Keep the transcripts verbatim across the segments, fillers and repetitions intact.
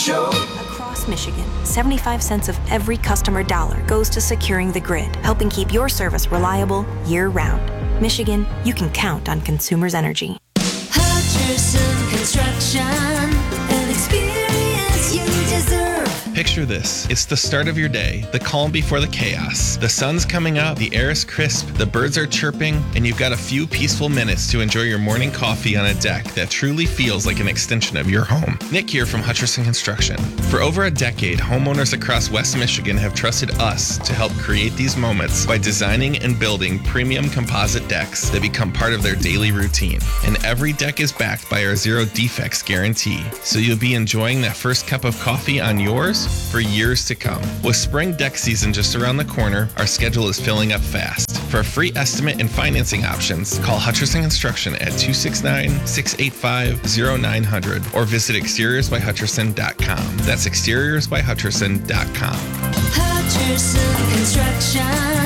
Show. Across Michigan, seventy-five cents of every customer dollar goes to securing the grid, helping keep your service reliable year-round. Michigan, you can count on Consumers Energy. Hutcherson Construction, an experience you deserve. Picture this. It's the start of your day, the calm before the chaos. The sun's coming up, the air is crisp, the birds are chirping, and you've got a few peaceful minutes to enjoy your morning coffee on a deck that truly feels like an extension of your home. Nick here from Hutcherson Construction. For over a decade, homeowners across West Michigan have trusted us to help create these moments by designing and building premium composite decks that become part of their daily routine. And every deck is backed by our zero defects guarantee, so you'll be enjoying that first cup of coffee on yours for years to come. With spring deck season just around the corner, our schedule is filling up fast. For a free estimate and financing options, call Hutcherson Construction at two six nine, six eight five, zero nine zero zero or visit exteriors by hutcherson dot com. That's exteriors by hutcherson dot com. Hutcherson Construction,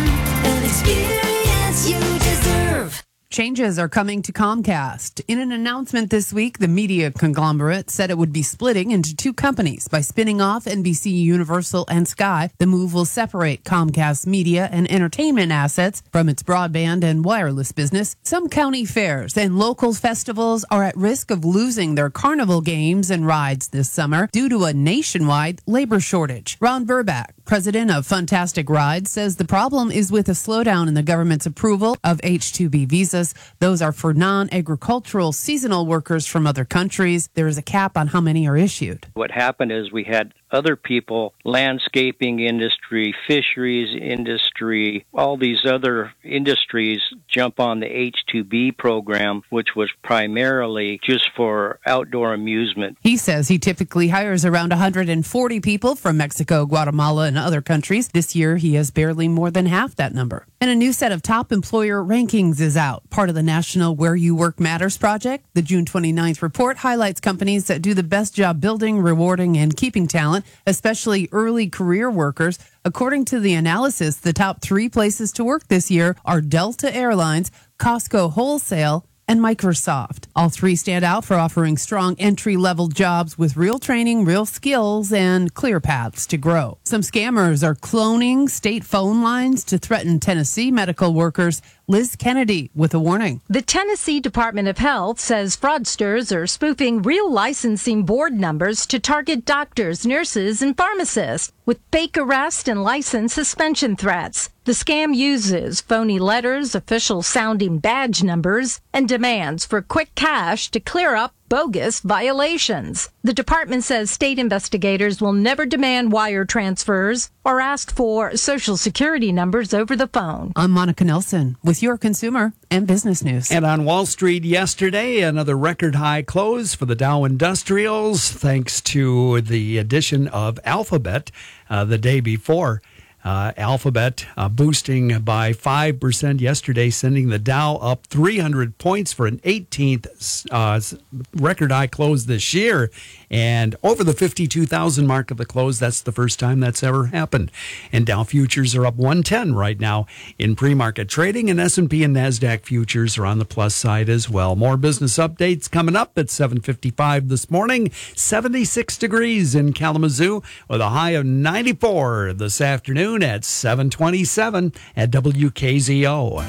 an experience you deserve. Changes are coming to Comcast. In an announcement this week, the media conglomerate said it would be splitting into two companies. By spinning off N B C, Universal, and Sky, the move will separate Comcast media and entertainment assets from its broadband and wireless business. Some county fairs and local festivals are at risk of losing their carnival games and rides this summer due to a nationwide labor shortage. Ron Verback, president of Funtastic Rides, says the problem is with a slowdown in the government's approval of H two B visas. Those are for non-agricultural seasonal workers from other countries. There is a cap on how many are issued. What happened is we had other people, landscaping industry, fisheries industry, all these other industries jump on the H two B program, which was primarily just for outdoor amusement. He says he typically hires around one hundred forty people from Mexico, Guatemala, and other countries. This year, he has barely more than half that number. And a new set of top employer rankings is out, part of the National Where You Work Matters project. The June twenty-ninth report highlights companies that do the best job building, rewarding, and keeping talent, especially early career workers. According to the analysis, the top three places to work this year are Delta Airlines, Costco Wholesale, and Microsoft. All three stand out for offering strong entry-level jobs with real training, real skills, and clear paths to grow. Some scammers are cloning state phone lines to threaten Tennessee medical workers. Liz Kennedy with a warning. The Tennessee Department of Health says fraudsters are spoofing real licensing board numbers to target doctors, nurses, and pharmacists with fake arrest and license suspension threats. The scam uses phony letters, official-sounding badge numbers, and demands for quick cash to clear up bogus violations. The department says state investigators will never demand wire transfers or ask for social security numbers over the phone. I'm Monica Nelson with your consumer and business news. And on Wall Street yesterday, another record high close for the Dow Industrials, thanks to the addition of Alphabet uh, the day before. Uh, Alphabet uh, boosting by five percent yesterday, sending the Dow up three hundred points for an eighteenth uh, record high close this year. And over the fifty-two thousand mark of the close, that's the first time that's ever happened. And Dow futures are up one ten right now in pre-market trading, and S and P and NASDAQ futures are on the plus side as well. More business updates coming up at seven fifty-five this morning. seventy-six degrees in Kalamazoo with a high of ninety-four this afternoon at seven twenty-seven at W K Z O.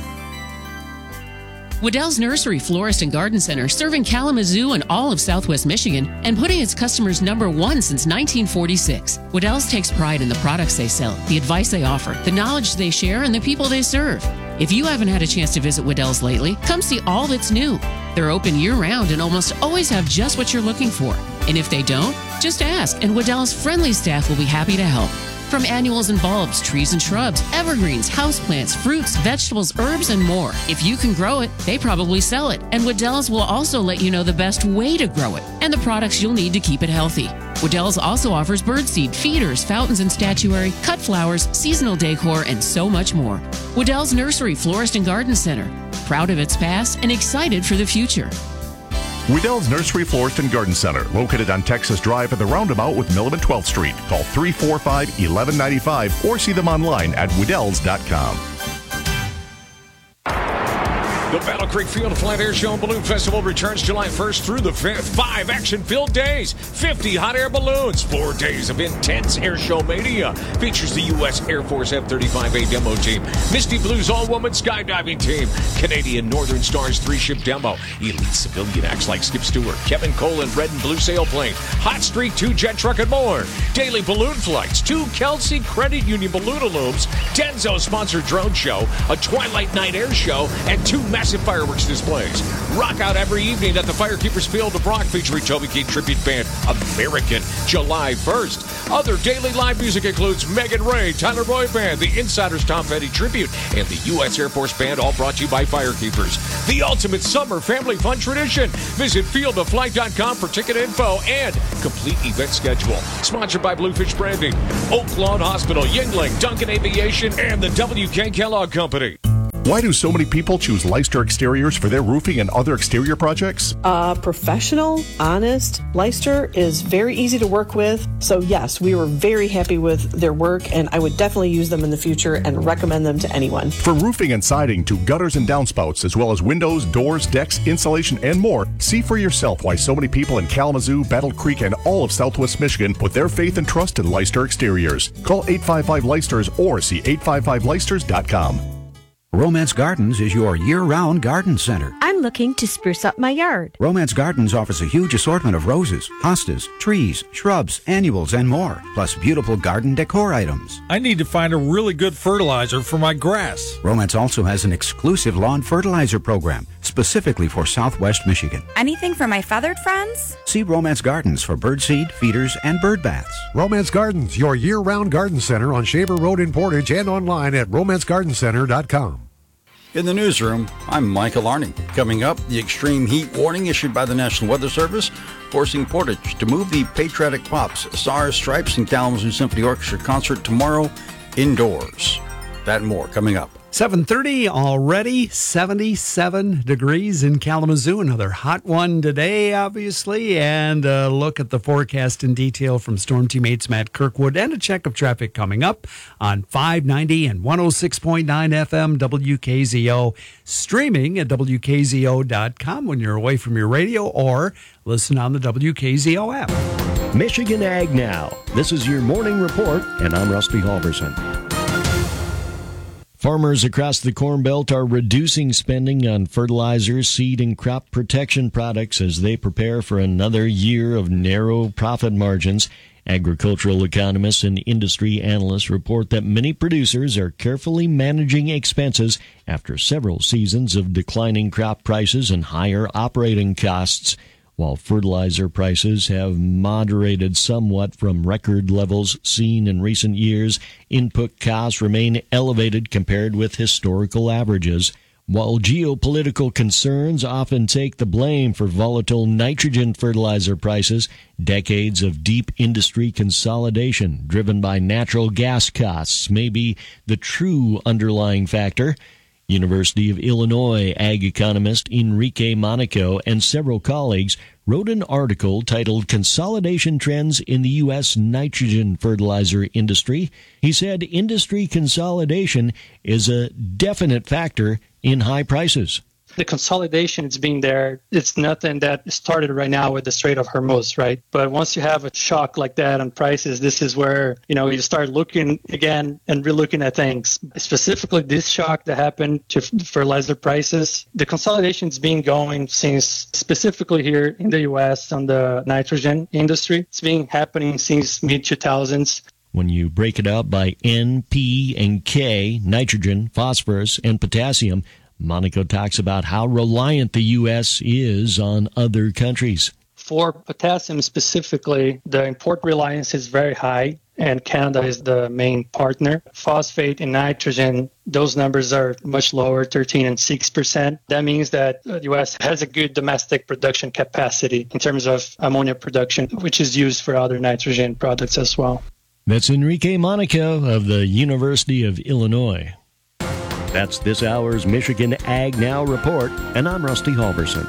Waddell's Nursery, Florist, and Garden Center, serving Kalamazoo and all of Southwest Michigan and putting its customers number one since nineteen forty-six. Waddell's takes pride in the products they sell, the advice they offer, the knowledge they share, and the people they serve. If you haven't had a chance to visit Waddell's lately, come see all that's new. They're open year-round and almost always have just what you're looking for. And if they don't, just ask, and Waddell's friendly staff will be happy to help. From annuals and bulbs, trees and shrubs, evergreens, houseplants, fruits, vegetables, herbs, and more. If you can grow it, they probably sell it. And Waddell's will also let you know the best way to grow it and the products you'll need to keep it healthy. Waddell's also offers birdseed, feeders, fountains and statuary, cut flowers, seasonal decor, and so much more. Waddell's Nursery, Florist, and Garden Center. Proud of its past and excited for the future. Waddell's Nursery, Florist, and Garden Center, located on Texas Drive at the roundabout with Milam and twelfth Street. Call three four five, one one nine five or see them online at Waddells dot com. The Battle Creek Field of Flight Air Show and Balloon Festival returns July first through the fifth. Five action-filled days, fifty hot air balloons, four days of intense air show mania. Features the U S Air Force F thirty-five A demo team, Misty Blues all-woman skydiving team, Canadian Northern Stars three-ship demo, elite civilian acts like Skip Stewart, Kevin Cole and Red and Blue Sailplane, Hot Streak two jet truck and more. Daily balloon flights, two Kelsey Credit Union balloon illumes, Denso-sponsored drone show, a Twilight Night air show, and two massive fireworks displays. Rock out every evening at the Firekeepers Field of Rock featuring Toby Keith tribute band American, July first. Other daily live music includes Megan Ray, Tyler Boyd Band, the Insiders Tom Petty tribute, and the U S Air Force Band, all brought to you by Firekeepers. The ultimate summer family fun tradition. Visit field of flight dot com for ticket info and complete event schedule. Sponsored by Bluefish Branding, Oak Lawn Hospital, Yingling, Duncan Aviation, and the W K Kellogg Company. Why do so many people choose Leicester Exteriors for their roofing and other exterior projects? Uh, professional, honest. Leicester is very easy to work with. So yes, we were very happy with their work, and I would definitely use them in the future and recommend them to anyone. For roofing and siding to gutters and downspouts, as well as windows, doors, decks, insulation, and more, see for yourself why so many people in Kalamazoo, Battle Creek, and all of Southwest Michigan put their faith and trust in Leicester Exteriors. Call eight five five Leicesters or see eight five five Leicesters dot com. Romance Gardens is your year-round garden center. I'm looking to spruce up my yard. Romance Gardens offers a huge assortment of roses, hostas, trees, shrubs, annuals, and more, plus beautiful garden decor items. I need to find a really good fertilizer for my grass. Romance also has an exclusive lawn fertilizer program, specifically for Southwest Michigan. Anything for my feathered friends? See Romance Gardens for birdseed, feeders, and bird baths. Romance Gardens, your year-round garden center on Shaver Road in Portage and online at romance garden center dot com. In the newsroom, I'm Michael Arning. Coming up, the extreme heat warning issued by the National Weather Service, forcing Portage to move the Patriotic Pops, Stars, Stripes, and Kalamazoo Symphony Orchestra concert tomorrow indoors. That and more coming up. seven thirty already, seventy-seven degrees in Kalamazoo. Another hot one today, obviously. And a look at the forecast in detail from Storm Teammates Matt Kirkwood and a check of traffic coming up on five ninety and one oh six point nine F M W K Z O. Streaming at W K Z O dot com when you're away from your radio, or listen on the W K Z O app. Michigan Ag Now. This is your morning report, and I'm Rusty Halverson. Farmers across the Corn Belt are reducing spending on fertilizers, seed, and crop protection products as they prepare for another year of narrow profit margins. Agricultural economists and industry analysts report that many producers are carefully managing expenses after several seasons of declining crop prices and higher operating costs. While fertilizer prices have moderated somewhat from record levels seen in recent years, input costs remain elevated compared with historical averages. While geopolitical concerns often take the blame for volatile nitrogen fertilizer prices, decades of deep industry consolidation driven by natural gas costs may be the true underlying factor. University of Illinois ag economist Enrique Monaco and several colleagues wrote an article titled Consolidation Trends in the U S Nitrogen Fertilizer Industry. He said industry consolidation is a definite factor in high prices. The consolidation is being there. It's nothing that started right now with the Strait of Hormuz, right? But once you have a shock like that on prices, this is where, you know, you start looking again and re-looking at things. Specifically, this shock that happened to fertilizer prices, the consolidation has been going since, specifically here in the U S on the nitrogen industry. It's been happening since mid two thousands. When you break it out by N, P, and K, nitrogen, phosphorus, and potassium, Monaco talks about how reliant the U S is on other countries. For potassium specifically, the import reliance is very high, and Canada is the main partner. Phosphate and nitrogen, those numbers are much lower, thirteen and six percent. That means that the U S has a good domestic production capacity in terms of ammonia production, which is used for other nitrogen products as well. That's Enrique Monaco of the University of Illinois. That's this hour's Michigan Ag Now report, and I'm Rusty Halverson.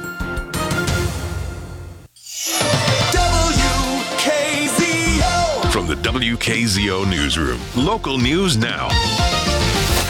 W K Z O. From the W K Z O newsroom, local news now.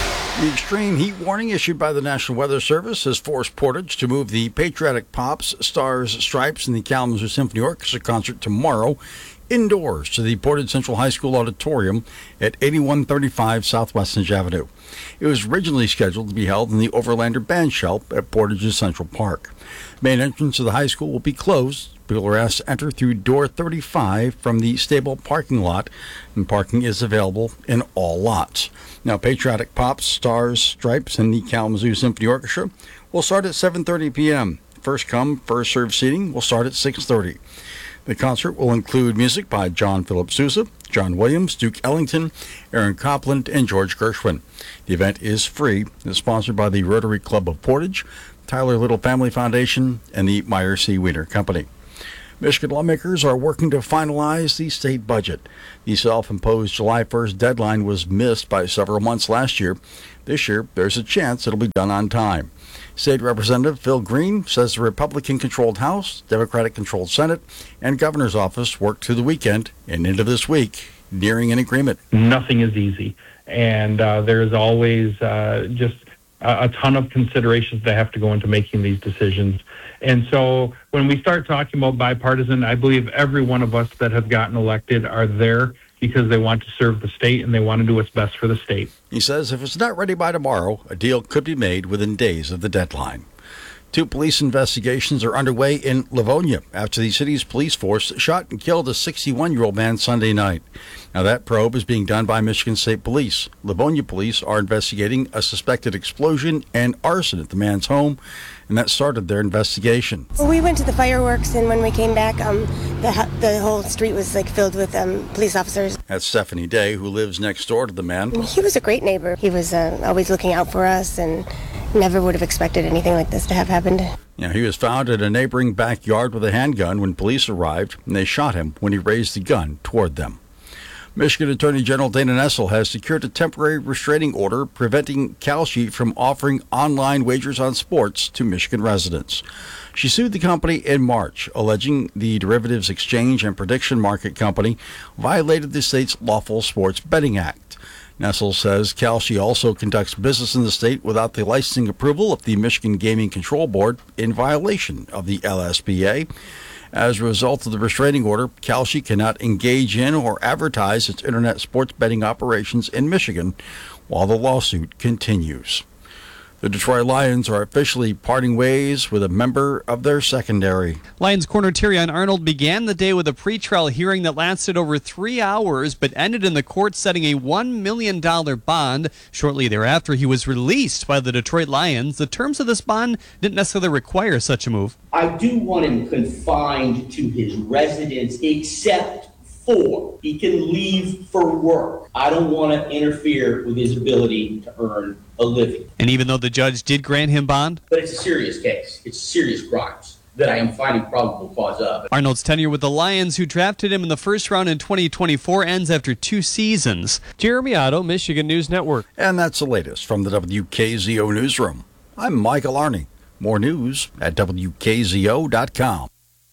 The extreme heat warning issued by the National Weather Service has forced Portage to move the Patriotic Pops, Stars, Stripes, and the Kalamazoo Symphony Orchestra concert tomorrow indoors to the Portage Central High School Auditorium at eighty-one thirty-five South Westnedge Avenue. It was originally scheduled to be held in the Overlander Band Shell at Portage's Central Park. Main entrance to the high school will be closed. People are asked to enter through door thirty-five from the stable parking lot, and parking is available in all lots. Now, Patriotic Pops, Stars, Stripes, and the Kalamazoo Symphony Orchestra will start at seven thirty p.m. First come, first served seating will start at six thirty. The concert will include music by John Philip Sousa, John Williams, Duke Ellington, Aaron Copland, and George Gershwin. The event is free. It's sponsored by the Rotary Club of Portage, Tyler Little Family Foundation, and the Meyer C. Wiener Company. Michigan lawmakers are working to finalize the state budget. The self-imposed July first deadline was missed by several months last year. This year, there's a chance it'll be done on time. State Representative Phil Green says the Republican-controlled House, Democratic-controlled Senate, and governor's office worked through the weekend and into this week, nearing an agreement. Nothing is easy, and uh, there's always uh, just a, a ton of considerations that have to go into making these decisions. And so when we start talking about bipartisan, I believe every one of us that have gotten elected are there because they want to serve the state and they want to do what's best for the state. He says if it's not ready by tomorrow, a deal could be made within days of the deadline. Two police investigations are underway in Livonia after the city's police force shot and killed a sixty-one-year-old man Sunday night. Now, that probe is being done by Michigan State Police. Livonia police are investigating a suspected explosion and arson at the man's home, and that started their investigation. Well, we went to the fireworks, and when we came back, um, the the whole street was like filled with um, police officers. That's Stephanie Day, who lives next door to the man. He was a great neighbor. He was uh, always looking out for us, and never would have expected anything like this to have happened. Yeah, he was found in a neighboring backyard with a handgun when police arrived, and they shot him when he raised the gun toward them. Michigan Attorney General Dana Nessel has secured a temporary restraining order preventing Kalshi from offering online wagers on sports to Michigan residents. She sued the company in March, alleging the derivatives exchange and prediction market company violated the state's Lawful Sports Betting Act. Nessel says Kalshi also conducts business in the state without the licensing approval of the Michigan Gaming Control Board, in violation of the L S B A. As a result of the restraining order, Kalshi cannot engage in or advertise its internet sports betting operations in Michigan while the lawsuit continues. The Detroit Lions are officially parting ways with a member of their secondary. Lions corner Terrion Arnold began the day with a pretrial hearing that lasted over three hours, but ended in the court setting a one million dollars bond. Shortly thereafter, he was released by the Detroit Lions. The terms of this bond didn't necessarily require such a move. I do want him confined to his residence, except for he can leave for work. I don't want to interfere with his ability to earn a living. And even though the judge did grant him bond, but it's a serious case. It's serious crimes that I am finding probable cause of. Arnold's tenure with the Lions, who drafted him in the first round in twenty twenty-four, ends after two seasons. Jeremy Otto, Michigan News Network. And that's the latest from the W K Z O Newsroom. I'm Michael Arney. More news at W K Z O dot com.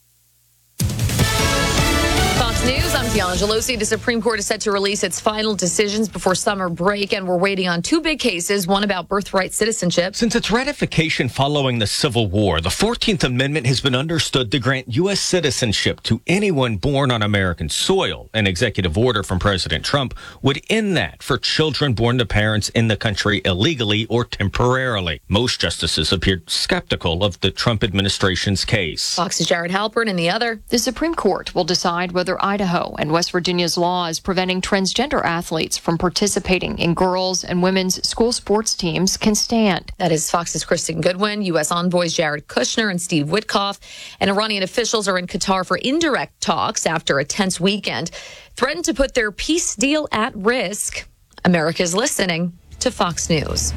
Fox News, I'm Tiana Gelosi. The Supreme Court is set to release its final decisions before summer break, and we're waiting on two big cases, one about birthright citizenship. Since its ratification following the Civil War, the fourteenth Amendment has been understood to grant U S citizenship to anyone born on American soil. An executive order from President Trump would end that for children born to parents in the country illegally or temporarily. Most justices appeared skeptical of the Trump administration's case. Fox's Jared Halpern in the other. The Supreme Court will decide whether Idaho and West Virginia's laws preventing transgender athletes from participating in girls' and women's school sports teams can stand. That is Fox's Kristen Goodwin, U S envoys Jared Kushner and Steve Witkoff, and Iranian officials are in Qatar for indirect talks after a tense weekend, threatened to put their peace deal at risk. America's listening to Fox News.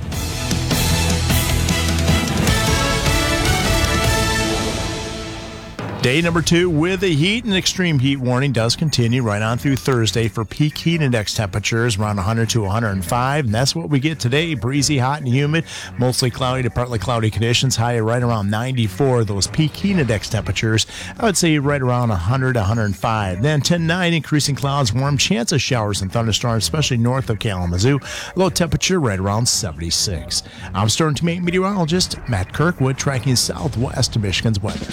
Day number two with a heat and extreme heat warning does continue right on through Thursday for peak heat index temperatures around one hundred to one hundred five. And that's what we get today. Breezy, hot, and humid. Mostly cloudy to partly cloudy conditions. High right around ninety-four. Those peak heat index temperatures, I would say right around one hundred to one hundred five. Then ten nine, increasing clouds, warm chance of showers and thunderstorms, especially north of Kalamazoo. Low temperature right around seventy-six. I'm Storm Team eight meteorologist Matt Kirkwood tracking southwest Michigan's weather.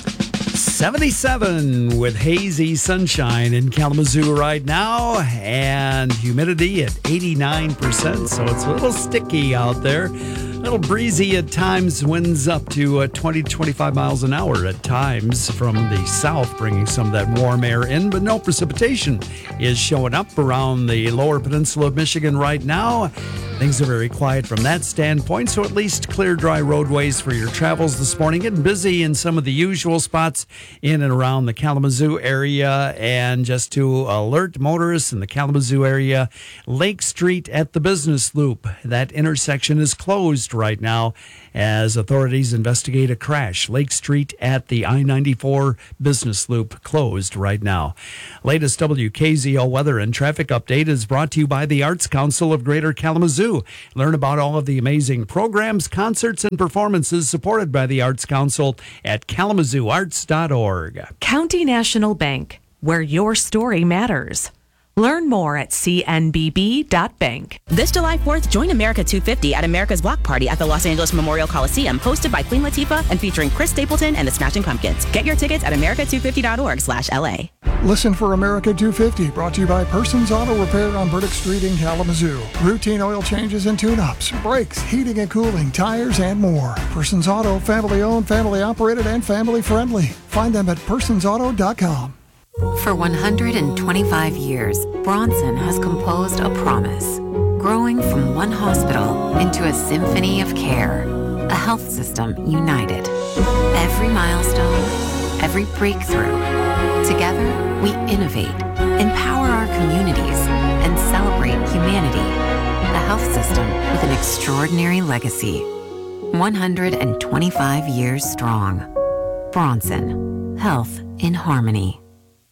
seventy-seven with hazy sunshine in Kalamazoo right now and humidity at eighty-nine percent, so it's a little sticky out there. A little breezy at times, winds up to uh, twenty to twenty-five miles an hour at times from the south, bringing some of that warm air in, but no precipitation is showing up around the lower peninsula of Michigan right now. Things are very quiet from that standpoint, so at least clear, dry roadways for your travels this morning. Getting busy in some of the usual spots in and around the Kalamazoo area. And just to alert motorists in the Kalamazoo area, Lake Street at the Business Loop. That intersection is closed right now as authorities investigate a crash. Lake Street at the I ninety-four Business Loop closed right now. Latest W K Z O weather and traffic update is brought to you by the Arts Council of Greater Kalamazoo. Learn about all of the amazing programs, concerts, and performances supported by the Arts Council at kalamazoo arts dot org. County National Bank, where your story matters. Learn more at c n b b dot bank. This July fourth, join America two fifty at America's Block Party at the Los Angeles Memorial Coliseum, hosted by Queen Latifah and featuring Chris Stapleton and the Smashing Pumpkins. Get your tickets at america two fifty dot org slash L A. Listen for America two fifty, brought to you by Persons Auto Repair on Burdick Street in Kalamazoo. Routine oil changes and tune-ups, brakes, heating and cooling, tires, and more. Persons Auto, family-owned, family-operated, and family-friendly. Find them at persons auto dot com. For one hundred twenty-five years, Bronson has composed a promise, growing from one hospital into a symphony of care, a health system united. Every milestone, every breakthrough, together we innovate, empower our communities, and celebrate humanity. A health system with an extraordinary legacy. one hundred twenty-five years strong. Bronson, health in harmony.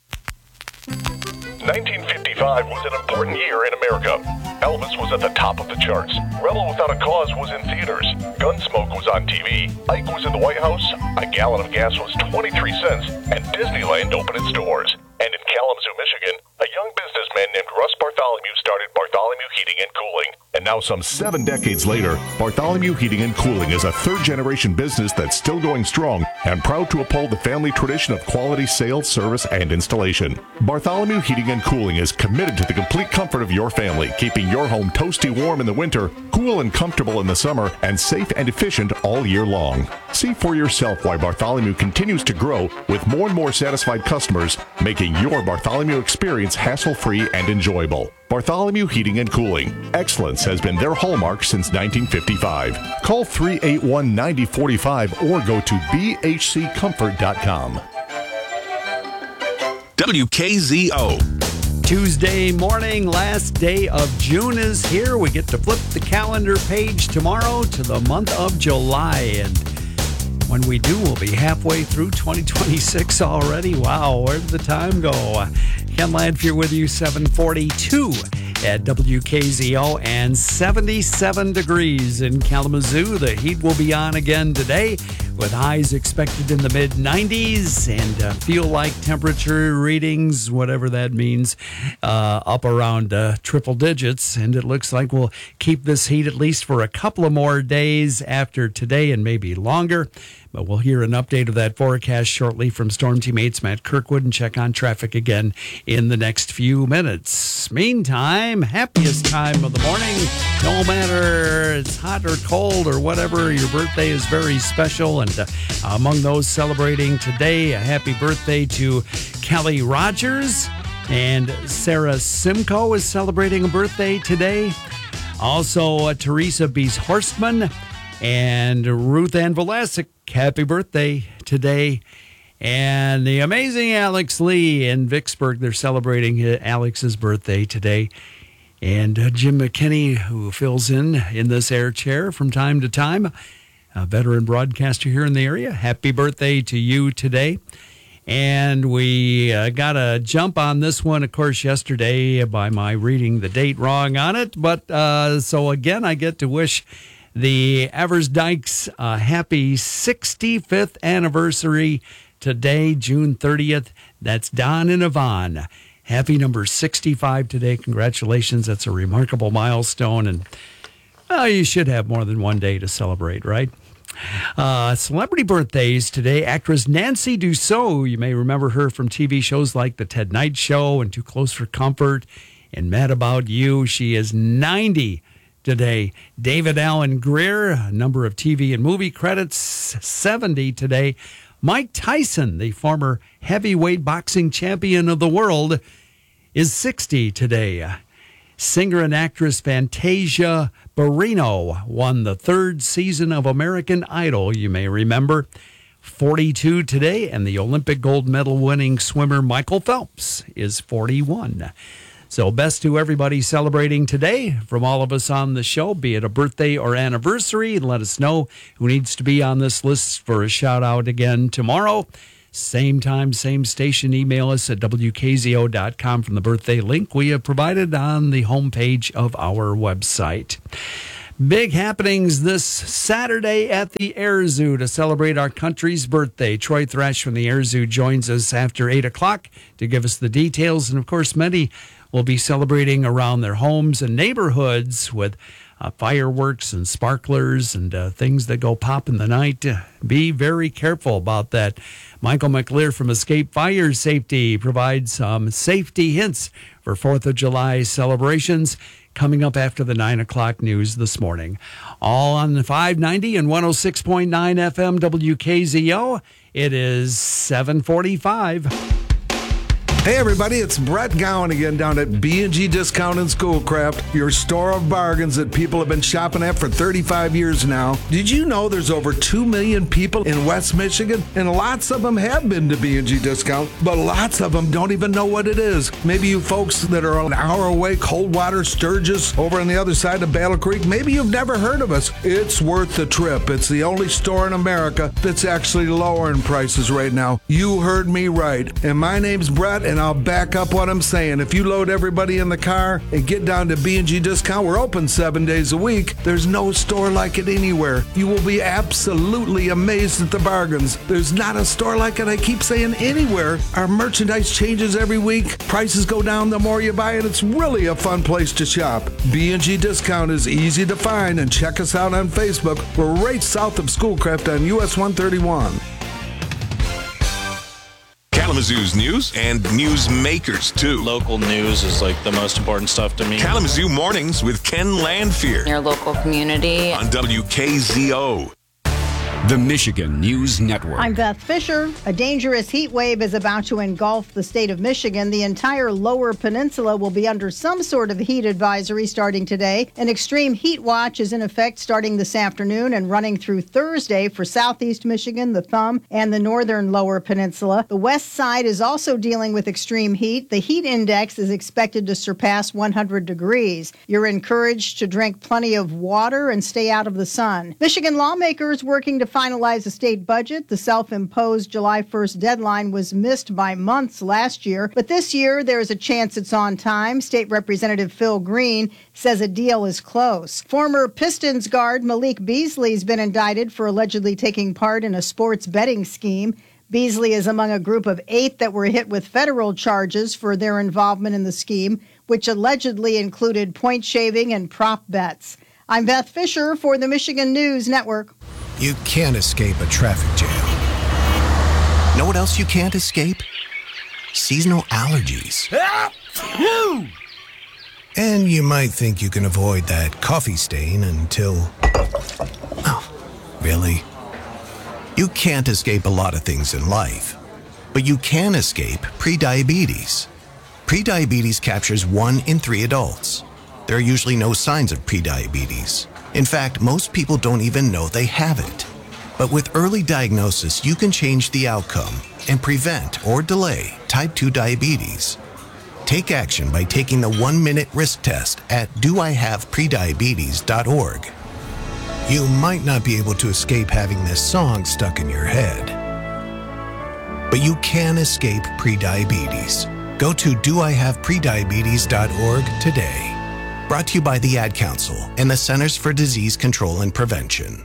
nineteen fifty-five was an important year in America. Elvis was at the top of the charts. Rebel Without a Cause was in theaters. Gunsmoke was on T V. Ike was in the White House. A gallon of gas was twenty-three cents. And Disneyland opened its doors. And in Kalamazoo, Michigan, a young businessman named Russ Bartholomew started Bartholomew Heating and Cooling. And now some seven decades later, Bartholomew Heating and Cooling is a third-generation business that's still going strong and proud to uphold the family tradition of quality sales, service, and installation. Bartholomew Heating and Cooling is committed to the complete comfort of your family, keeping your home toasty warm in the winter, cool and comfortable in the summer, and safe and efficient all year long. See for yourself why Bartholomew continues to grow with more and more satisfied customers, making your Bartholomew experience hassle-free and enjoyable. Bartholomew Heating and Cooling. Excellence has been their hallmark since nineteen fifty-five. Call three eight one, nine zero four five or go to b h c comfort dot com. W K Z O. Tuesday morning, last day of June is here. We get to flip the calendar page tomorrow to the month of July. And when we do, we'll be halfway through twenty twenty-six already. Wow, where did the time go? Ken Landfier with you, seven forty-two at W K Z O and seventy-seven degrees in Kalamazoo. The heat will be on again today with highs expected in the mid nineties and uh, feel like temperature readings, whatever that means, uh, up around uh, triple digits. And it looks like we'll keep this heat at least for a couple of more days after today and maybe longer. But we'll hear an update of that forecast shortly from Storm Teammates Matt Kirkwood and check on traffic again in the next few minutes. Meantime, happiest time of the morning. No matter it's hot or cold or whatever, your birthday is very special. And uh, among those celebrating today, a happy birthday to Kelly Rogers. And Sarah Simcoe is celebrating a birthday today. Also, uh, Teresa Bees Horstman and Ruth Ann Velasic. Happy birthday today. And the amazing Alex Lee in Vicksburg, they're celebrating Alex's birthday today. And uh, Jim McKinney, who fills in in this air chair from time to time, a veteran broadcaster here in the area. Happy birthday to you today. And we uh, got a jump on this one, of course, yesterday by my reading the date wrong on it. But uh, so again, I get to wish the Evers Dykes a happy sixty-fifth anniversary today, June thirtieth. That's Don and Yvonne. Happy number sixty-five today. Congratulations. That's a remarkable milestone. And well, you should have more than one day to celebrate, right? Uh, celebrity birthdays today. Actress Nancy Dussault. You may remember her from T V shows like The Ted Knight Show and Too Close for Comfort and Mad About You. She is ninety today. David Alan Grier, a number of T V and movie credits, seventy today. Mike Tyson, the former heavyweight boxing champion of the world, is sixty today. Singer and actress Fantasia Barrino won the third season of American Idol, you may remember. forty-two today, and the Olympic gold medal winning swimmer Michael Phelps is forty-one. So best to everybody celebrating today from all of us on the show, be it a birthday or anniversary, and let us know who needs to be on this list for a shout out again tomorrow. Same time, same station. Email us at W K Z O dot com from the birthday link we have provided on the homepage of our website. Big happenings this Saturday at the Air Zoo to celebrate our country's birthday. Troy Thresh from the Air Zoo joins us after eight o'clock to give us the details. And, of course, many will be celebrating around their homes and neighborhoods with uh, fireworks and sparklers and uh, things that go pop in the night. Uh, be very careful about that. Michael McLear from Escape Fire Safety provides some safety hints for fourth of July celebrations coming up after the nine o'clock news this morning. All on the five ninety and one oh six point nine F M W K Z O. It is seven forty-five. Hey everybody, it's Brett Gowan again down at B and G Discount and Schoolcraft, your store of bargains that people have been shopping at for thirty-five years now. Did you know there's over two million people in West Michigan? And lots of them have been to B and G Discount, but lots of them don't even know what it is. Maybe you folks that are an hour away, Coldwater, Sturgis, over on the other side of Battle Creek, maybe you've never heard of us. It's worth the trip. It's the only store in America that's actually lowering prices right now. You heard me right. And my name's Brett, and I'll back up what I'm saying. If you load everybody in the car and get down to B and G Discount, we're open seven days a week. There's no store like it anywhere. You will be absolutely amazed at the bargains. There's not a store like it, I keep saying, anywhere. Our merchandise changes every week. Prices go down the more you buy it. It's really a fun place to shop. B and G Discount is easy to find, and check us out on Facebook. We're right south of Schoolcraft on U S one thirty-one. Kalamazoo's news and news makers, too. Local news is like the most important stuff to me. Kalamazoo Mornings with Ken Landfear. Your local community. On W K Z O. The Michigan News Network. I'm Beth Fisher. A dangerous heat wave is about to engulf the state of Michigan. The entire lower peninsula will be under some sort of heat advisory starting today. An extreme heat watch is in effect starting this afternoon and running through Thursday for southeast Michigan, the Thumb, and the northern lower peninsula. The west side is also dealing with extreme heat. The heat index is expected to surpass one hundred degrees. You're encouraged to drink plenty of water and stay out of the sun. Michigan lawmakers working to finalize a state budget. The self-imposed July first deadline was missed by months last year, but this year there is a chance it's on time. State Representative Phil Green says a deal is close. Former Pistons guard Malik Beasley has been indicted for allegedly taking part in a sports betting scheme. Beasley is among a group of eight that were hit with federal charges for their involvement in the scheme, which allegedly included point shaving and prop bets. I'm Beth Fisher for the Michigan News Network. You can't escape a traffic jam. Know what else you can't escape? Seasonal allergies. And you might think you can avoid that coffee stain until... Oh, really? You can't escape a lot of things in life, but you can escape prediabetes. Prediabetes captures one in three adults. There are usually no signs of prediabetes. In fact, most people don't even know they have it. But with early diagnosis, you can change the outcome and prevent or delay type two diabetes. Take action by taking the one-minute risk test at do I have prediabetes dot org. You might not be able to escape having this song stuck in your head. but you can escape prediabetes. Go to do I have prediabetes dot org today. Brought to you by the Ad Council and the Centers for Disease Control and Prevention.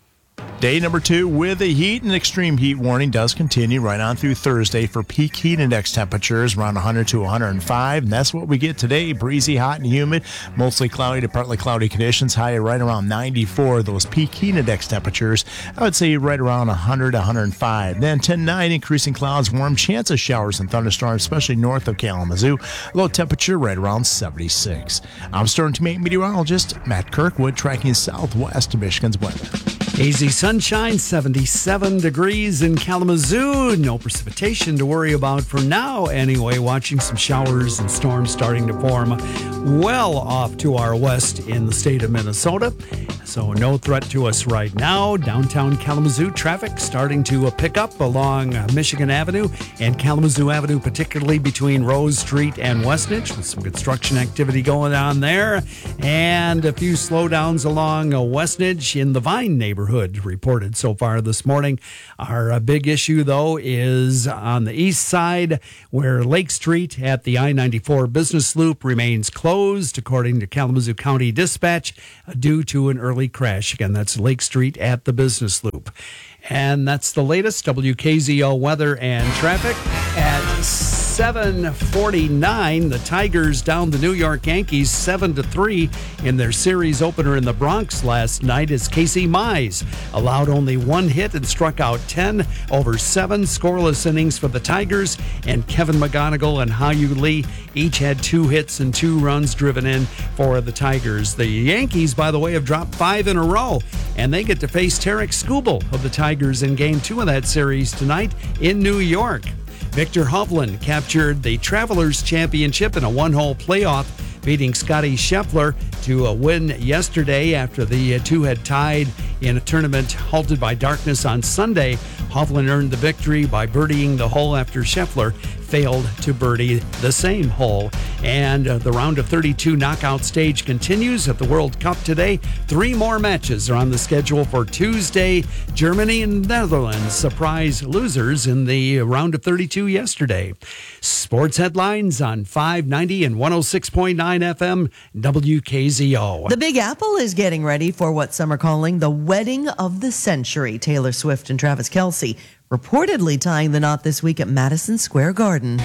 Day number two with a heat and extreme heat warning does continue right on through Thursday for peak heat index temperatures around one hundred to one hundred five. And that's what we get today. Breezy, hot, and humid. Mostly cloudy to partly cloudy conditions. High right around ninety-four. Those peak heat index temperatures, I would say right around one hundred to one hundred five. Then ten nine, increasing clouds, warm chance of showers and thunderstorms, especially north of Kalamazoo. Low temperature right around seventy-six. I'm Storm Team eight meteorologist Matt Kirkwood, tracking southwest of Michigan's weather. Hazy sunshine, seventy-seven degrees in Kalamazoo. No precipitation to worry about for now anyway. Watching some showers and storms starting to form well off to our west in the state of Minnesota. So no threat to us right now. Downtown Kalamazoo traffic starting to pick up along Michigan Avenue and Kalamazoo Avenue, particularly between Rose Street and Westnedge, with some construction activity going on there. And a few slowdowns along Westnedge in the Vine neighborhood reported so far this morning. Our uh, big issue, though, is on the east side, where Lake Street at the I ninety-four business loop remains closed, according to Kalamazoo County Dispatch, uh, due to an early crash. Again, that's Lake Street at the business loop. And that's the latest W K Z O weather and traffic. At seven forty-nine, the Tigers down the New York Yankees seven to three in their series opener in the Bronx last night, as Casey Mize allowed only one hit and struck out ten over seven scoreless innings for the Tigers, and Kevin McGonigal and Hao-Yu Lee each had two hits and two runs driven in for the Tigers. The Yankees, by the way, have dropped five in a row, and they get to face Tarek Skubal of the Tigers in game two of that series tonight in New York. Victor Hovland captured the Travelers Championship in a one-hole playoff, beating Scotty Scheffler to a win yesterday after the two had tied in a tournament halted by darkness on Sunday. Hovland earned the victory by birdieing the hole after Scheffler failed to birdie the same hole. And uh, the round of thirty-two knockout stage continues at the World Cup today. Three more matches are on the schedule for Tuesday. Germany and Netherlands surprise losers in the round of thirty-two yesterday. Sports headlines on five ninety and one oh six point nine F M W K Z O. The Big Apple is getting ready for what some are calling the wedding of the century. Taylor Swift and Travis Kelce reportedly tying the knot this week at Madison Square Garden.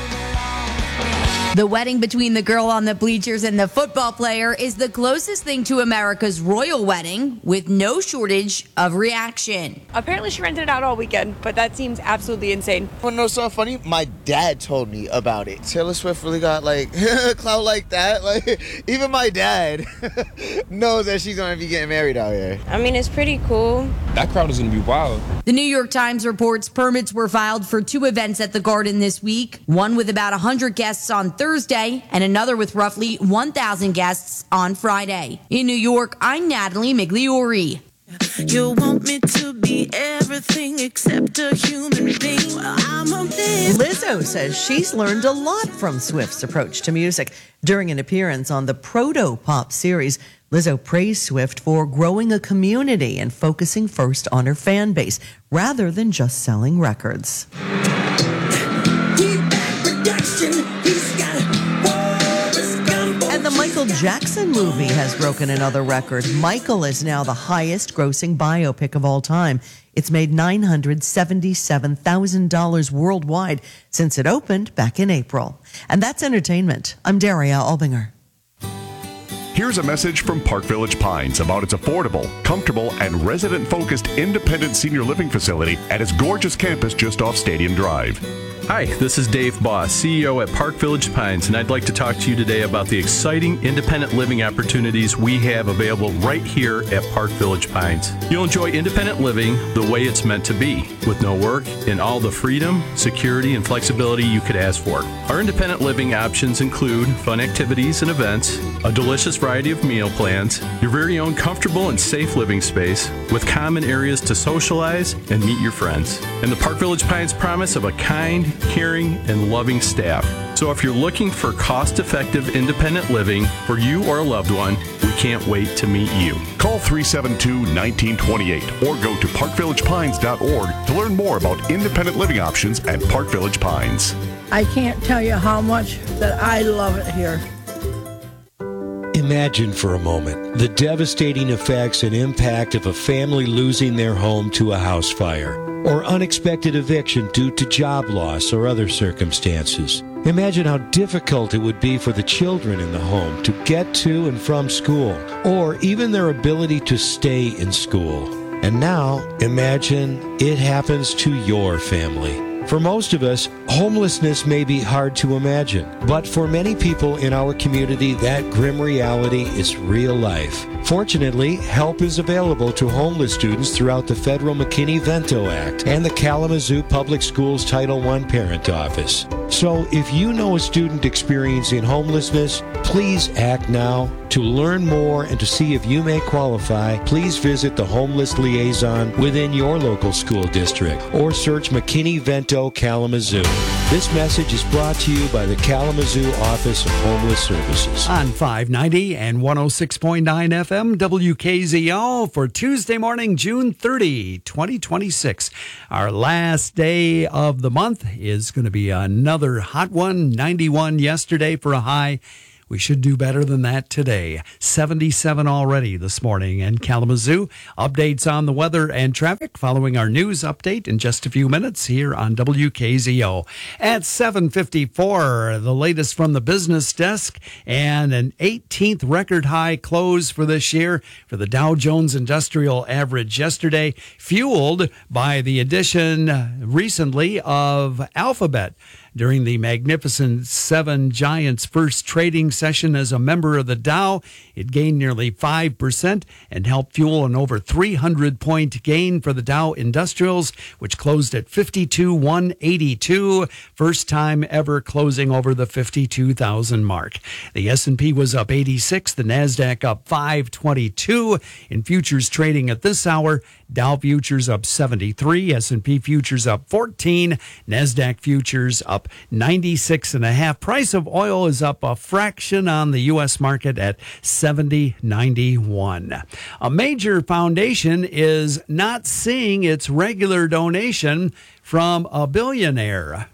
The wedding between the girl on the bleachers and the football player is the closest thing to America's royal wedding, with no shortage of reaction. Apparently she rented it out all weekend, but that seems absolutely insane. Want to know something funny? My dad told me about it. Taylor Swift really got like clout like that. Like even my dad knows that she's going to be getting married out here. I mean, it's pretty cool. That crowd is going to be wild. The New York Times reports permits were filed for two events at the Garden this week, one with about one hundred guests on Thursday and another with roughly one thousand guests on Friday. In New York, I'm Natalie Migliori. You want me to be everything except a human being. Well, I'm a bit. Lizzo says she's learned a lot from Swift's approach to music. During an appearance on the Proto Pop series, Lizzo praised Swift for growing a community and focusing first on her fan base rather than just selling records. And the Michael Jackson movie has broken another record. Michael is now the highest grossing biopic of all time. It's made nine hundred seventy-seven thousand dollars worldwide since it opened back in April. And that's entertainment. I'm Daria Albinger. Here's a message from Park Village Pines about its affordable, comfortable, and resident-focused independent senior living facility at its gorgeous campus just off Stadium Drive. Hi, this is Dave Boss, C E O at Park Village Pines, and I'd like to talk to you today about the exciting independent living opportunities we have available right here at Park Village Pines. You'll enjoy independent living the way it's meant to be, with no work and all the freedom, security, and flexibility you could ask for. Our independent living options include fun activities and events, a delicious variety of meal plans, your very own comfortable and safe living space, with common areas to socialize and meet your friends, and the Park Village Pines promise of a kind, caring, and loving staff. So if you're looking for cost-effective independent living for you or a loved one, we can't wait to meet you. Call three seven two, one nine two eight or go to park village pines dot org to learn more about independent living options at Park Village Pines. I can't tell you how much that I love it here. Imagine for a moment the devastating effects and impact of a family losing their home to a house fire, or unexpected eviction due to job loss or other circumstances. Imagine how difficult it would be for the children in the home to get to and from school, or even their ability to stay in school. And now, imagine it happens to your family. For most of us, homelessness may be hard to imagine, but for many people in our community, that grim reality is real life. Fortunately, help is available to homeless students throughout the federal McKinney-Vento Act and the Kalamazoo Public Schools Title one Parent Office. So if you know a student experiencing homelessness, please act now. To learn more and to see if you may qualify, please visit the Homeless Liaison within your local school district or search McKinney-Vento Kalamazoo. This message is brought to you by the Kalamazoo Office of Homeless Services. On five ninety and one oh six point nine F M W K Z O for Tuesday morning, June thirtieth, twenty twenty-six. Our last day of the month is going to be another hot one, ninety-one yesterday for a high. We should do better than that today. seventy-seven already this morning in Kalamazoo. Updates on the weather and traffic following our news update in just a few minutes here on W K Z O. At seven fifty-four, the latest from the business desk and an eighteenth record high close for this year for the Dow Jones Industrial Average yesterday, fueled by the addition recently of Alphabet. During the Magnificent Seven Giants' first trading session as a member of the Dow, it gained nearly five percent and helped fuel an over three hundred point gain for the Dow Industrials, which closed at fifty-two thousand one hundred eighty-two, first time ever closing over the fifty-two thousand mark. The S and P was up eighty-six, the NASDAQ up five twenty-two. In futures trading at this hour, Dow futures up seventy-three, S and P futures up fourteen, NASDAQ futures up ninety-six and a half. Price of oil is up a fraction on the U S market at seventy ninety-one. A major foundation is not seeing its regular donation from a billionaire.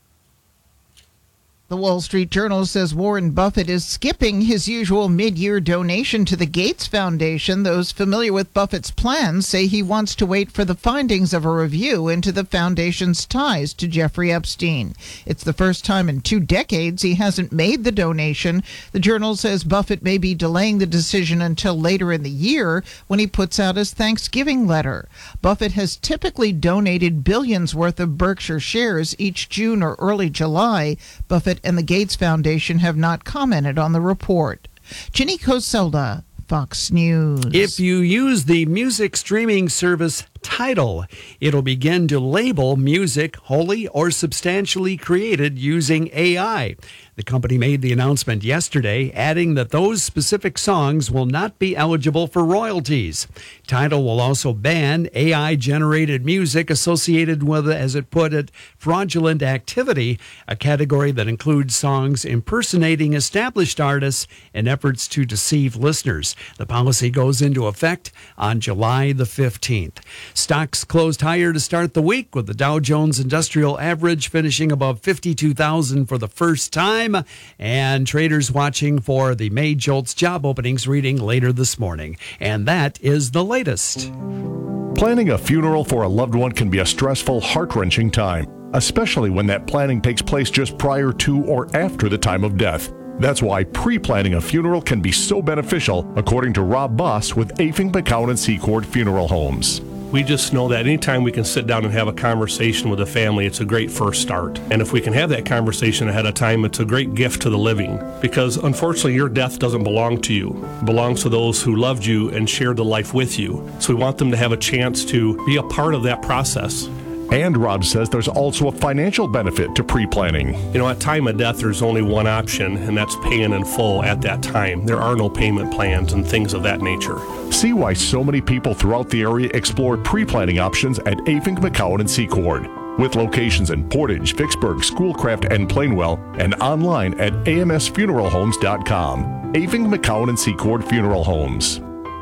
The Wall Street Journal says Warren Buffett is skipping his usual mid-year donation to the Gates Foundation. Those familiar with Buffett's plans say he wants to wait for the findings of a review into the foundation's ties to Jeffrey Epstein. It's the first time in two decades he hasn't made the donation. The Journal says Buffett may be delaying the decision until later in the year when he puts out his Thanksgiving letter. Buffett has typically donated billions worth of Berkshire shares each June or early July. Buffett and the Gates Foundation have not commented on the report. Ginny Coselda, Fox News. If you use the music streaming service Tidal, it'll begin to label music wholly or substantially created using A I. The company made the announcement yesterday, adding that those specific songs will not be eligible for royalties. Tidal will also ban A I-generated music associated with, as it put it, fraudulent activity, a category that includes songs impersonating established artists in efforts to deceive listeners. The policy goes into effect on July the fifteenth. Stocks closed higher to start the week, with the Dow Jones Industrial Average finishing above fifty-two thousand for the first time, and traders watching for the May JOLTS job openings reading later this morning. And that is the latest. Planning a funeral for a loved one can be a stressful, heart-wrenching time, especially when that planning takes place just prior to or after the time of death. That's why pre-planning a funeral can be so beneficial, according to Rob Boss with Afing, McCown and Secord Funeral Homes. We just know that anytime we can sit down and have a conversation with a family, it's a great first start. And if we can have that conversation ahead of time, it's a great gift to the living. Because unfortunately, your death doesn't belong to you. It belongs to those who loved you and shared the life with you. So we want them to have a chance to be a part of that process. And Rob says there's also a financial benefit to pre-planning. You know, at time of death, there's only one option, and that's paying in full at that time. There are no payment plans and things of that nature. See why so many people throughout the area explore pre-planning options at Afing, McCown and Secord. With locations in Portage, Vicksburg, Schoolcraft, and Plainwell, and online at a m s funeral homes dot com. Aving, McCowan, and Secord Funeral Homes.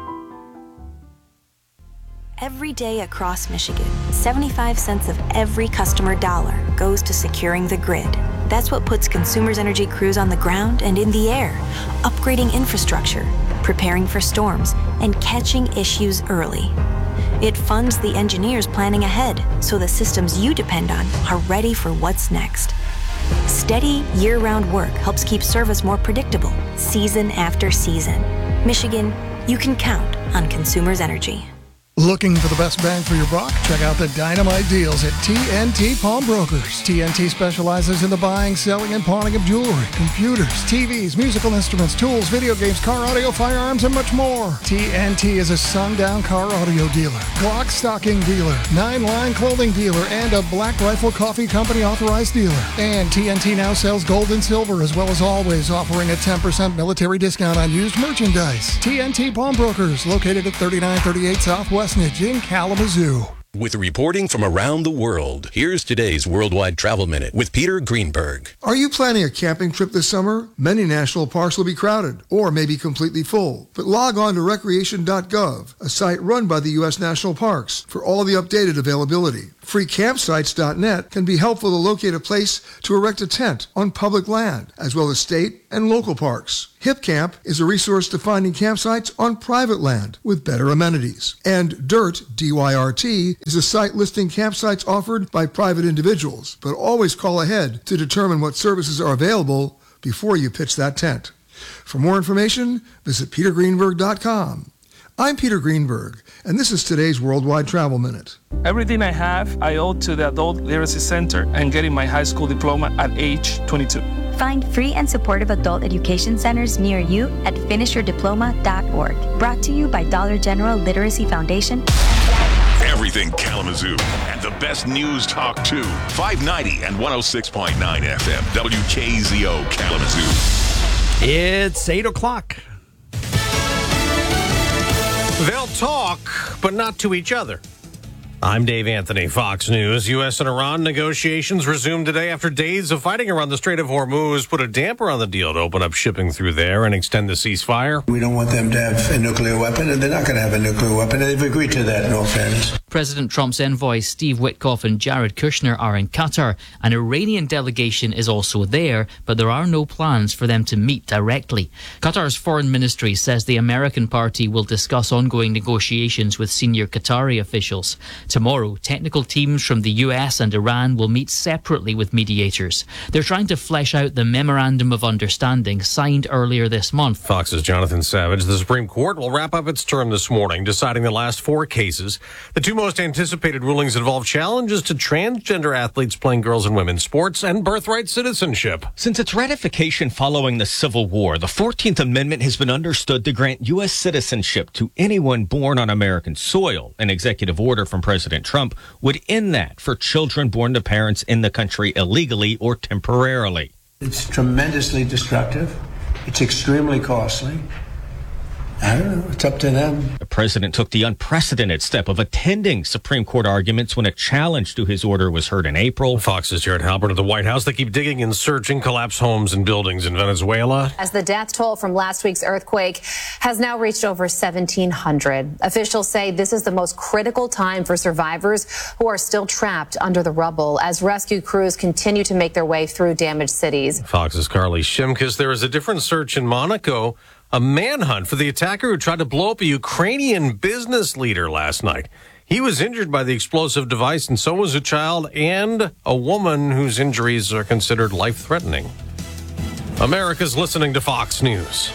Every day across Michigan, seventy-five cents of every customer dollar goes to securing the grid. That's what puts Consumers Energy crews on the ground and in the air, upgrading infrastructure, preparing for storms, and catching issues early. It funds the engineers planning ahead so the systems you depend on are ready for what's next. Steady, year-round work helps keep service more predictable, season after season. Michigan, you can count on Consumers Energy. Looking for the best bang for your buck? Check out the dynamite deals at T N T Pawnbrokers. T N T specializes in the buying, selling, and pawning of jewelry, computers, T Vs, musical instruments, tools, video games, car audio, firearms, and much more. T N T is a sundown car audio dealer, Glock stocking dealer, nine-line clothing dealer, and a Black Rifle Coffee Company authorized dealer. And T N T now sells gold and silver, as well as always offering a ten percent military discount on used merchandise. T N T Pawnbrokers, located at thirty-nine thirty-eight Southwest in Kalamazoo. With reporting from around the world, here's today's Worldwide Travel Minute with Peter Greenberg. Are you planning a camping trip this summer? Many national parks will be crowded or may be completely full. But log on to recreation dot gov, a site run by the U S National Parks, for all the updated availability. free campsites dot net can be helpful to locate a place to erect a tent on public land, as well as state and local parks. HipCamp is a resource to finding campsites on private land with better amenities. And DYRT, D Y R T, is a site listing campsites offered by private individuals, but always call ahead to determine what services are available before you pitch that tent. For more information, visit peter greenberg dot com. I'm Peter Greenberg, and this is today's Worldwide Travel Minute. Everything I have, I owe to the Adult Literacy Center and getting my high school diploma at age twenty-two. Find free and supportive adult education centers near you at finish your diploma dot org. Brought to you by Dollar General Literacy Foundation. Everything Kalamazoo and the best news talk too. five ninety and one oh six point nine F M. W K Z O Kalamazoo. It's eight o'clock. They'll talk, but not to each other. I'm Dave Anthony, Fox News. U S and Iran negotiations resumed today after days of fighting around the Strait of Hormuz put a damper on the deal to open up shipping through there and extend the ceasefire. We don't want them to have a nuclear weapon, and they're not going to have a nuclear weapon. They've agreed to that, in all fairness. President Trump's envoys Steve Witkoff and Jared Kushner are in Qatar. An Iranian delegation is also there, but there are no plans for them to meet directly. Qatar's foreign ministry says the American party will discuss ongoing negotiations with senior Qatari officials. Tomorrow, technical teams from the U S and Iran will meet separately with mediators. They're trying to flesh out the Memorandum of Understanding signed earlier this month. Fox's Jonathan Savage. The Supreme Court will wrap up its term this morning, deciding the last four cases. The two most anticipated rulings involve challenges to transgender athletes playing girls and women's sports and birthright citizenship. Since its ratification following the Civil War, the fourteenth Amendment has been understood to grant U S citizenship to anyone born on American soil. An executive order from President President Trump would end that for children born to parents in the country illegally or temporarily. It's tremendously destructive. It's extremely costly. I don't know. It's up to them. The president took the unprecedented step of attending Supreme Court arguments when a challenge to his order was heard in April. Fox's Jared Halpern at the White House. They keep digging and searching collapsed homes and buildings in Venezuela. As the death toll from last week's earthquake has now reached over seventeen hundred. Officials say this is the most critical time for survivors who are still trapped under the rubble as rescue crews continue to make their way through damaged cities. Fox's Carly Shimkus. There is a different search in Monaco. A manhunt for the attacker who tried to blow up a Ukrainian business leader last night. He was injured by the explosive device, and so was a child and a woman whose injuries are considered life-threatening. America's listening to Fox News.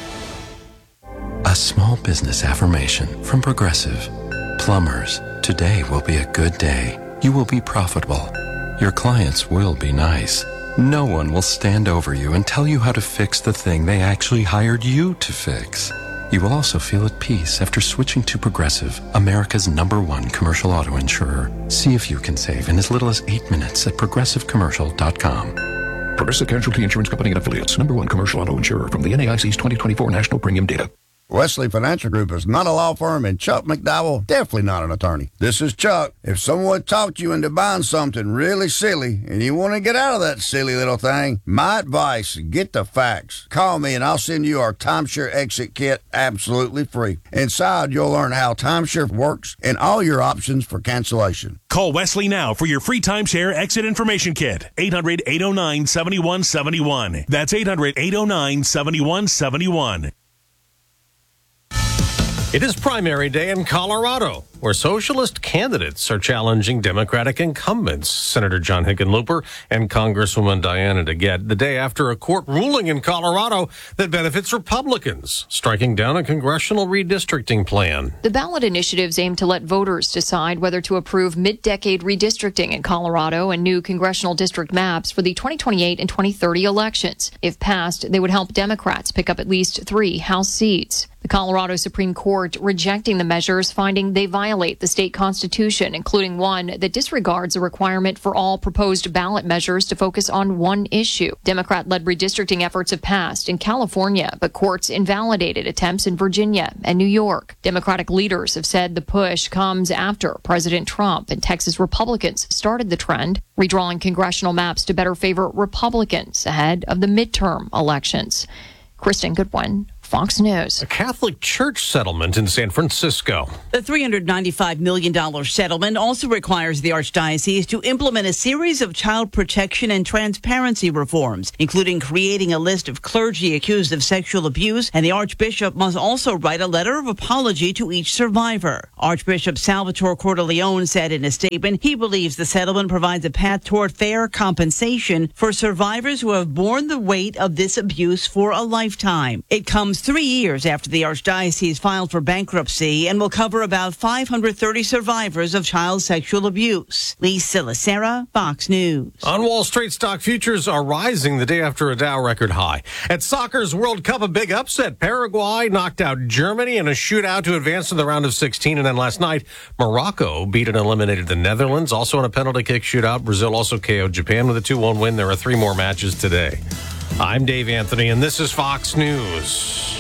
A small business affirmation from Progressive. Plumbers, today will be a good day. You will be profitable. Your clients will be nice. No one will stand over you and tell you how to fix the thing they actually hired you to fix. You will also feel at peace after switching to Progressive, America's number one commercial auto insurer. See if you can save in as little as eight minutes at progressive commercial dot com. Progressive Casualty Insurance Company and Affiliates, number one commercial auto insurer from the N A I C's twenty twenty-four National Premium Data. Wesley Financial Group is not a law firm, and Chuck McDowell definitely not an attorney. This is Chuck. If someone talked you into buying something really silly and you want to get out of that silly little thing, my advice, get the facts. Call me and I'll send you our timeshare exit kit absolutely free. Inside, you'll learn how timeshare works and all your options for cancellation. Call Wesley now for your free timeshare exit information kit. eight hundred, eight oh nine, seven one seven one. That's eight hundred, eight oh nine, seven one seven one. It is primary day in Colorado, where socialist candidates are challenging Democratic incumbents, Senator John Hickenlooper and Congresswoman Diana DeGette, the day after a court ruling in Colorado that benefits Republicans, striking down a congressional redistricting plan. The ballot initiatives aim to let voters decide whether to approve mid-decade redistricting in Colorado and new congressional district maps for the twenty twenty-eight and twenty thirty elections. If passed, they would help Democrats pick up at least three House seats. The Colorado Supreme Court rejecting the measures, finding they violate the state constitution, including one that disregards a requirement for all proposed ballot measures to focus on one issue. Democrat-led redistricting efforts have passed in California, but courts invalidated attempts in Virginia and New York. Democratic leaders have said the push comes after President Trump and Texas Republicans started the trend, redrawing congressional maps to better favor Republicans ahead of the midterm elections. Kristen Goodwin, Fox News. A Catholic church settlement in San Francisco. The three hundred ninety-five million dollars settlement also requires the Archdiocese to implement a series of child protection and transparency reforms, including creating a list of clergy accused of sexual abuse, and the Archbishop must also write a letter of apology to each survivor. Archbishop Salvatore Cordileone said in a statement he believes the settlement provides a path toward fair compensation for survivors who have borne the weight of this abuse for a lifetime. It comes three years after the Archdiocese filed for bankruptcy and will cover about five hundred thirty survivors of child sexual abuse. Lisa Lacera, Fox News. On Wall Street, stock futures are rising the day after a Dow record high. At soccer's World Cup, a big upset. Paraguay knocked out Germany in a shootout to advance to the round of sixteen. And then last night, Morocco beat and eliminated the Netherlands. Also in a penalty kick shootout, Brazil also K O'd Japan with a two one win. There are three more matches today. I'm Dave Anthony, and this is Fox News.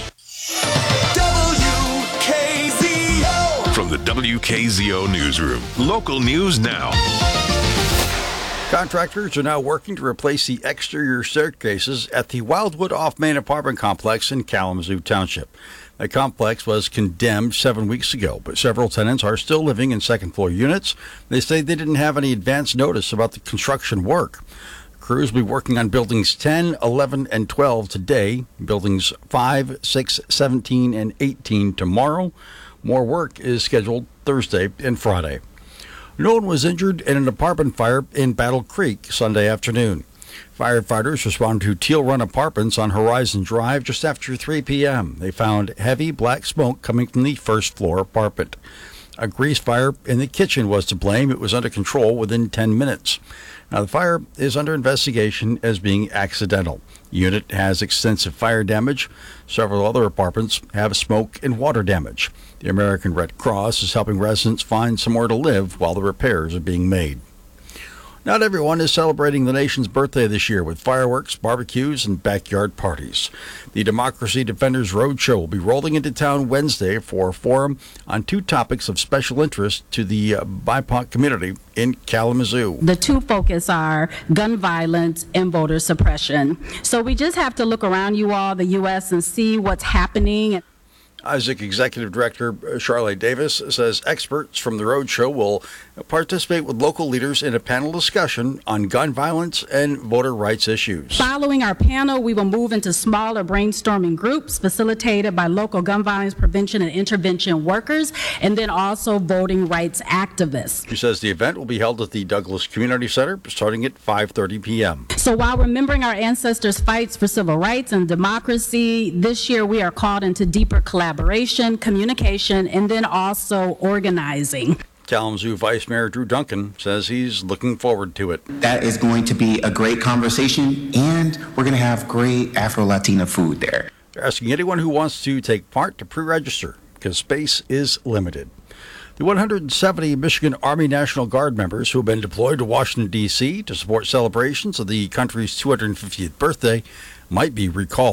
W K Z O. From the W K Z O newsroom, local news now. Contractors are now working to replace the exterior staircases at the Wildwood Off-Main apartment complex in Kalamazoo Township. The complex was condemned seven weeks ago, but several tenants are still living in second-floor units. They say they didn't have any advance notice about the construction work. Crews will be working on buildings ten, eleven, and twelve today, buildings five, six, seventeen, and eighteen tomorrow. More work is scheduled Thursday and Friday. No one was injured in an apartment fire in Battle Creek Sunday afternoon. Firefighters responded to Teal Run Apartments on Horizon Drive just after three p.m. They found heavy black smoke coming from the first-floor apartment. A grease fire in the kitchen was to blame. It was under control within ten minutes. Now, the fire is under investigation as being accidental. The unit has extensive fire damage. Several other apartments have smoke and water damage. The American Red Cross is helping residents find somewhere to live while the repairs are being made. Not everyone is celebrating the nation's birthday this year with fireworks, barbecues, and backyard parties. The Democracy Defenders Roadshow will be rolling into town Wednesday for a forum on two topics of special interest to the uh, B I P O C community in Kalamazoo. The two focus are gun violence and voter suppression. So we just have to look around you all, the U S, and see what's happening. Isaac Executive Director Charlotte Davis says experts from the Roadshow will participate with local leaders in a panel discussion on gun violence and voter rights issues. Following our panel, we will move into smaller brainstorming groups facilitated by local gun violence prevention and intervention workers, and then also voting rights activists. She says the event will be held at the Douglas Community Center starting at five thirty p.m. So while remembering our ancestors' fights for civil rights and democracy, this year we are called into deeper collaboration, communication, and then also organizing. Kalamazoo Vice Mayor Drew Duncan says he's looking forward to it. That is going to be a great conversation, and we're going to have great Afro-Latina food there. They're asking anyone who wants to take part to pre-register because space is limited. The one hundred seventy Michigan Army National Guard members who have been deployed to Washington, D C to support celebrations of the country's two hundred fiftieth birthday might be recalled.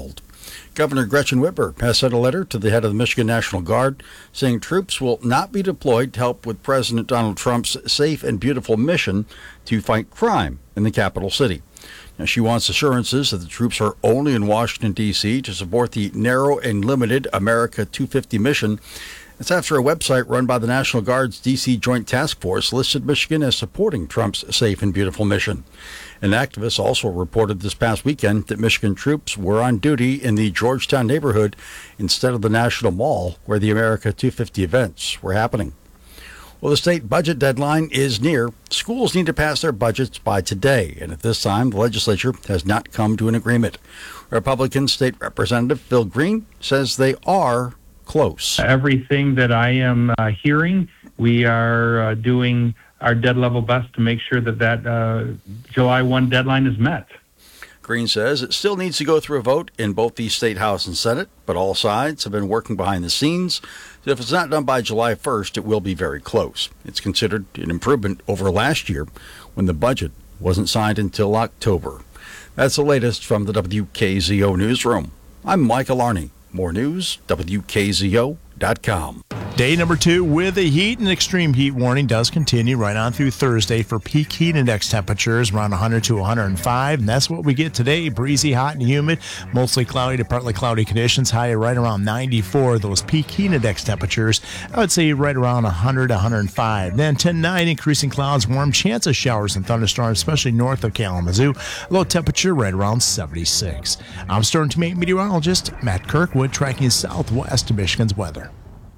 Governor Gretchen Whitmer has sent a letter to the head of the Michigan National Guard saying troops will not be deployed to help with President Donald Trump's safe and beautiful mission to fight crime in the capital city. Now, she wants assurances that the troops are only in Washington, D C to support the narrow and limited America two fifty mission. It's after a website run by the National Guard's D C Joint Task Force listed Michigan as supporting Trump's safe and beautiful mission. An activist also reported this past weekend that Michigan troops were on duty in the Georgetown neighborhood instead of the National Mall where the America two fifty events were happening. Well, the state budget deadline is near. Schools need to pass their budgets by today, and at this time, the legislature has not come to an agreement. Republican State Representative Phil Green says they are close. Everything that I am uh, hearing, we are uh, doing our dead level best to make sure that that uh, July first deadline is met. Green says it still needs to go through a vote in both the State House and Senate, but all sides have been working behind the scenes. So if it's not done by July first, it will be very close. It's considered an improvement over last year when the budget wasn't signed until October. That's the latest from the W K Z O newsroom. I'm Michael Arney. More news, W K Z O dot com. Day number two with the heat and extreme heat warning does continue right on through Thursday for peak heat index temperatures around one hundred to one hundred five, and that's what we get today. Breezy, hot, and humid, mostly cloudy to partly cloudy conditions, high right around ninety-four. Those peak heat index temperatures, I would say right around one hundred to one hundred five. Then ten nine, increasing clouds, warm, chance of showers and thunderstorms, especially north of Kalamazoo. Low temperature right around seventy-six. I'm Storm Team eight meteorologist Matt Kirkwood, tracking southwest of Michigan's weather.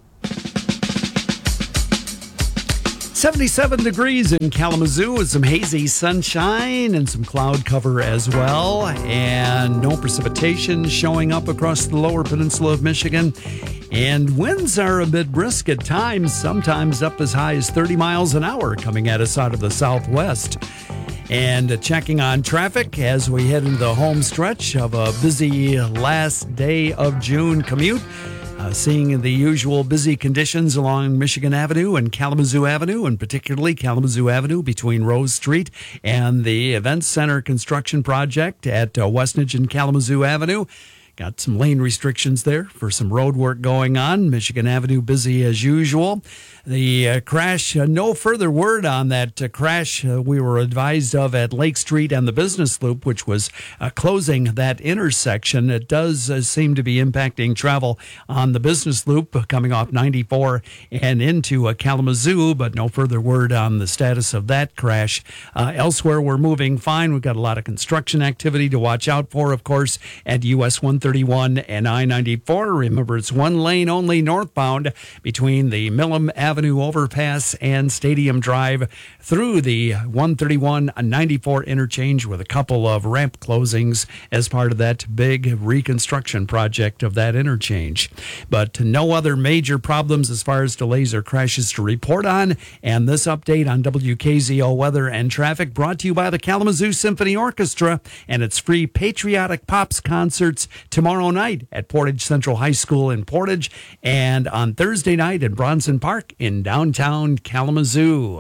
seventy-seven degrees in Kalamazoo with some hazy sunshine and some cloud cover as well, and no precipitation showing up across the lower peninsula of Michigan. And winds are a bit brisk at times, sometimes up as high as thirty miles an hour coming at us out of the southwest. And checking on traffic as we head into the home stretch of a busy last day of June commute. Uh, seeing the usual busy conditions along Michigan Avenue and Kalamazoo Avenue, and particularly Kalamazoo Avenue between Rose Street and the Event Center construction project at uh, Westnedge and Kalamazoo Avenue. Got some lane restrictions there for some road work going on. Michigan Avenue busy as usual. The uh, crash, uh, no further word on that uh, crash uh, we were advised of at Lake Street and the Business Loop, which was uh, closing that intersection. It does uh, seem to be impacting travel on the Business Loop uh, coming off ninety-four and into uh, Kalamazoo, but no further word on the status of that crash. Uh, elsewhere, we're moving fine. We've got a lot of construction activity to watch out for, of course, at U S one thirty-one and I ninety-four. Remember, it's one lane only northbound between the Millam Avenue overpass and Stadium Drive through the one thirty-one and ninety-four interchange, with a couple of ramp closings as part of that big reconstruction project of that interchange. But no other major problems as far as delays or crashes to report on. And this update on W K Z O weather and traffic brought to you by the Kalamazoo Symphony Orchestra and its free Patriotic Pops concerts tomorrow night at Portage Central High School in Portage, and on Thursday night at Bronson Park in downtown Kalamazoo.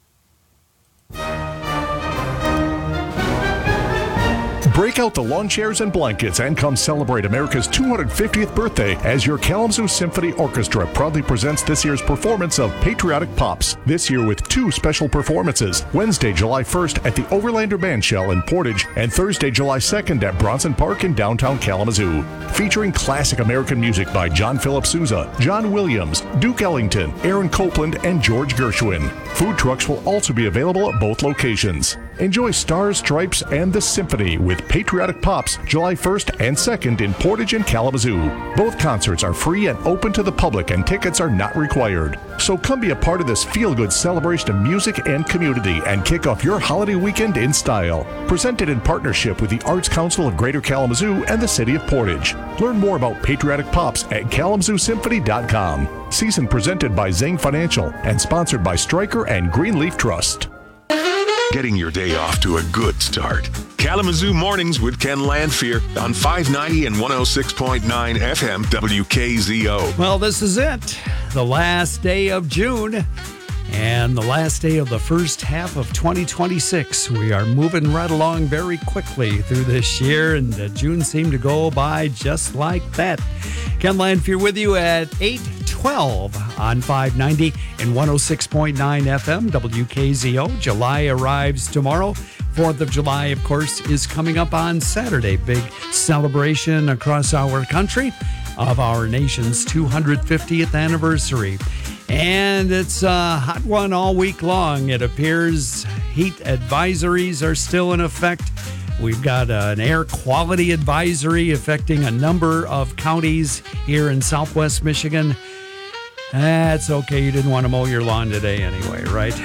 Break out the lawn chairs and blankets and come celebrate America's two hundred fiftieth birthday as your Kalamazoo Symphony Orchestra proudly presents this year's performance of Patriotic Pops. This year with two special performances, Wednesday, July first at the Overlander Bandshell in Portage, and Thursday, July second at Bronson Park in downtown Kalamazoo. Featuring classic American music by John Philip Sousa, John Williams, Duke Ellington, Aaron Copland, and George Gershwin. Food trucks will also be available at both locations. Enjoy Stars, Stripes, and the Symphony with Patriotic Pops July first and second in Portage and Kalamazoo. Both concerts are free and open to the public, and tickets are not required. So come be a part of this feel-good celebration of music and community and kick off your holiday weekend in style. Presented in partnership with the Arts Council of Greater Kalamazoo and the City of Portage. Learn more about Patriotic Pops at kalamazoo symphony dot com. Season presented by Zing Financial and sponsored by Stryker and Greenleaf Trust. Getting your day off to a good start. Kalamazoo Mornings with Ken Landfear on five ninety and one oh six point nine F M W K Z O. Well, this is it. The last day of June. And the last day of the first half of twenty twenty-six. We are moving right along very quickly through this year, and uh, June seemed to go by just like that. Ken Lanfear with you at eight twelve on five ninety and one oh six point nine F M, W K Z O. July arrives tomorrow. fourth of July, of course, is coming up on Saturday. Big celebration across our country of our nation's two hundred fiftieth anniversary. And it's a hot one all week long, it appears. Heat advisories are still in effect. We've got an air quality advisory affecting a number of counties here in southwest Michigan. That's okay. You didn't want to mow your lawn today anyway, right?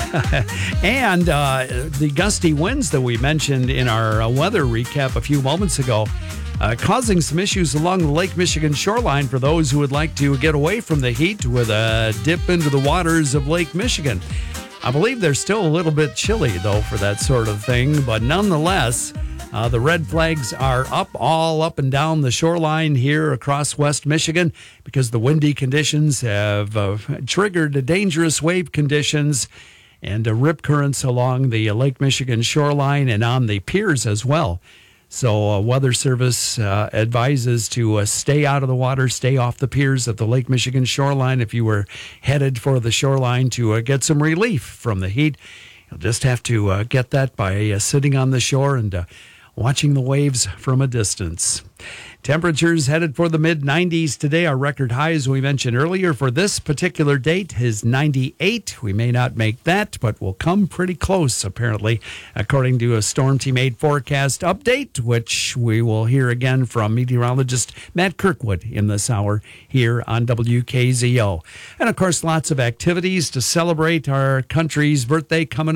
And uh, the gusty winds that we mentioned in our uh, weather recap a few moments ago, Uh, causing some issues along the Lake Michigan shoreline for those who would like to get away from the heat with a dip into the waters of Lake Michigan. I believe they're still a little bit chilly, though, for that sort of thing. But nonetheless, uh, the red flags are up all up and down the shoreline here across West Michigan because the windy conditions have uh, triggered dangerous wave conditions and uh, rip currents along the uh, Lake Michigan shoreline and on the piers as well. So uh, Weather Service uh, advises to uh, stay out of the water, stay off the piers at the Lake Michigan shoreline. If you were headed for the shoreline to uh, get some relief from the heat, you'll just have to uh, get that by uh, sitting on the shore and uh, watching the waves from a distance. Temperatures headed for the mid nineties today. Our record high, as we mentioned earlier, for this particular date is ninety-eight. We may not make that, but we'll come pretty close, apparently, according to a Storm Team eight forecast update, which we will hear again from meteorologist Matt Kirkwood in this hour here on W K Z O. And, of course, lots of activities to celebrate our country's birthday coming up.